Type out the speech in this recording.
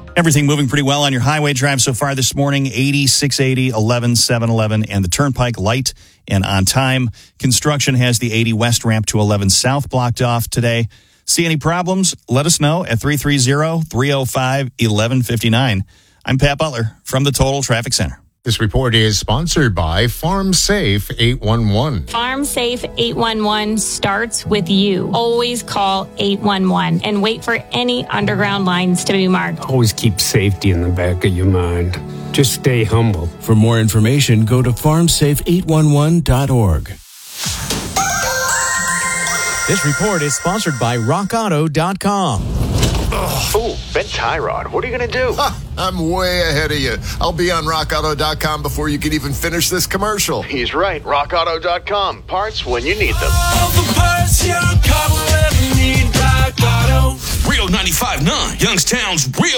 Everything moving pretty well on your highway drive so far this morning. 80, 680, 11, 711, and the Turnpike light and on time. Construction has the 80 west ramp to 11 south blocked off today. See any problems? Let us know at 330-305-1159. I'm Pat Butler from the Total Traffic Center. This report is sponsored by Farm Safe 811. Farm Safe 811 starts with you. Always call 811 and wait for any underground lines to be marked. Always keep safety in the back of your mind. Just stay humble. For more information, go to farmsafe811.org. This report is sponsored by RockAuto.com. Oh, bent tie rod. What are you going to do? I'm way ahead of you. I'll be on RockAuto.com before you can even finish this commercial. He's right. RockAuto.com. Parts when you need them. All the parts your car will ever need. Rock Auto. Real 95.9, Youngstown's real